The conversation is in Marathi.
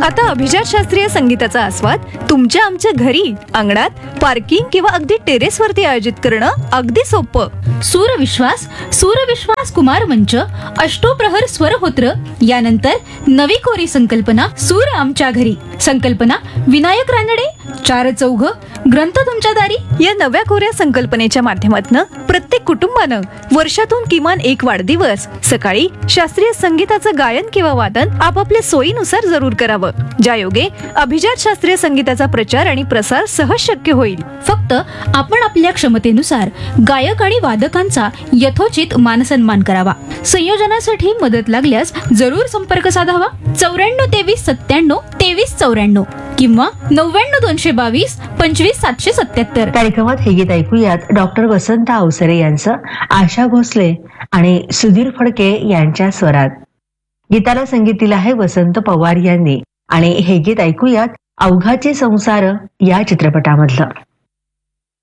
आता अभिजात शास्त्रीय संगीताचा आस्वाद तुमच्या आमच्या घरी, अंगणात, पार्किंग किंवा अगदी टेरेसवरती आयोजित करणं अगदी सोपं. सूरविश्वास कुमार मंच, अष्टोप्रहर स्वरहोत्र, यानंतर नवी कोरी संकल्पना सूर आमच्या घरी. संकल्पना विनायक रानडे, चार चौघ, ग्रंथ तुमच्या दारी. या नव्या कोऱ्या संकल्पनेच्या माध्यमातून प्रत्येक कुटुंबानं वर्षातून किमान एक वाढदिवस सकाळी शास्त्रीय संगीताचं गायन किंवा वादन आपापल्या सोयीनुसार जरूर करावं, ज्यायोगे अभिजात शास्त्रीय संगीताचा प्रचार आणि प्रसार सहज शक्य होईल. फक्त आपण आपल्या क्षमतेनुसार गायक आणि वादकांचा यथोचित मानसन्मान करावा. संयोजनासाठी मदत लागल्यास जरूर संपर्क साधावा. 9423972394 किंवा 9922225777. कार्यक्रमात हे गीत ऐकूयात डॉक्टर वसंत अवसरे यांचं, आशा भोसले आणि सुधीर फडके यांच्या स्वरात. गीताला संगीत दिलं आहे वसंत पवार यांनी आणि हे गीत ऐकूयात अवघाचे संसार या चित्रपटामधलं.